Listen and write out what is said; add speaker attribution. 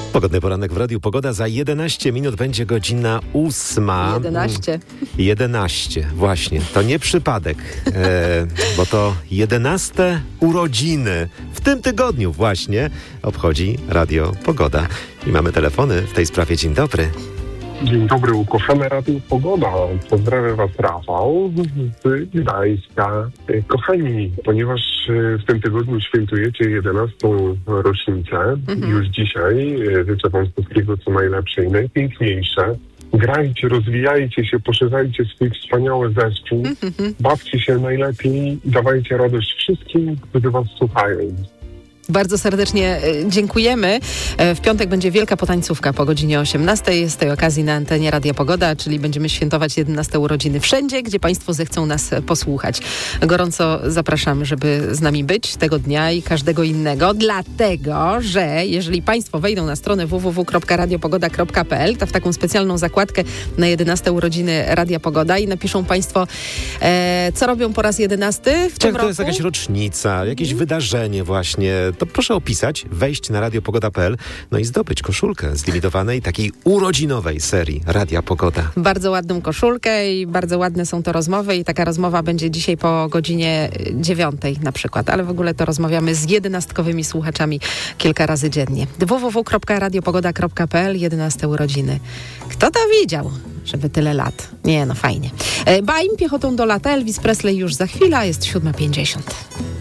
Speaker 1: Pogodny poranek w Radiu Pogoda. Za 11 minut będzie godzina 8. 11, właśnie. To nie przypadek, bo to 11 urodziny. W tym tygodniu właśnie obchodzi Radio Pogoda. I mamy telefony w tej sprawie. Dzień dobry.
Speaker 2: Dzień dobry, ukochane Radio Pogoda. Pozdrawiam Was, Rafał z Gdańska. Kochani, ponieważ w tym tygodniu świętujecie 11. rocznicę, już dzisiaj życzę Wam wszystkiego co najlepsze i najpiękniejsze. Grajcie, rozwijajcie się, poszerzajcie swój wspaniały zespół, bawcie się najlepiej i dawajcie radość wszystkim, którzy Was słuchają.
Speaker 3: Bardzo serdecznie dziękujemy. W piątek będzie wielka potańcówka po godzinie 18. Jest z tej okazji na antenie Radia Pogoda, czyli będziemy świętować 11 urodziny wszędzie, gdzie Państwo zechcą nas posłuchać. Gorąco zapraszamy, żeby z nami być tego dnia i każdego innego, dlatego, że jeżeli Państwo wejdą na stronę www.radiopogoda.pl, to w taką specjalną zakładkę na 11 urodziny Radia Pogoda i napiszą Państwo, co robią po raz 11 w tym roku.
Speaker 1: To jest jakaś rocznica, jakieś wydarzenie właśnie. To proszę opisać, wejść na radiopogoda.pl, no i zdobyć koszulkę z limitowanej, takiej urodzinowej serii Radia Pogoda.
Speaker 3: Bardzo ładną koszulkę i bardzo ładne są to rozmowy i taka rozmowa będzie dzisiaj po godzinie 9 na przykład, ale w ogóle to rozmawiamy z 11-kowymi słuchaczami kilka razy dziennie. www.radiopogoda.pl 11 urodziny. Kto to widział, żeby tyle lat? Nie, no fajnie. Baim piechotą do lata, Elvis Presley już za chwilę, jest 7:50.